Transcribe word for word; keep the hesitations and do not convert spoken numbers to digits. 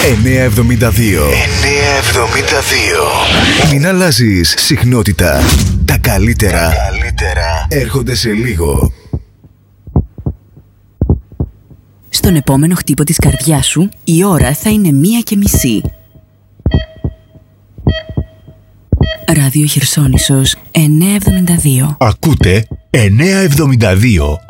εννιακόσια εβδομήντα δύο. εννιακόσια εβδομήντα δύο. Μην αλλάζεις συχνότητα. Τα καλύτερα, Τα καλύτερα έρχονται σε λίγο. Στον επόμενο χτύπο της καρδιάς σου, η ώρα θα είναι μία και μισή. Ράδιο Χερσόνησος εννιακόσια εβδομήντα δύο. Ακούτε εννιακόσια εβδομήντα δύο.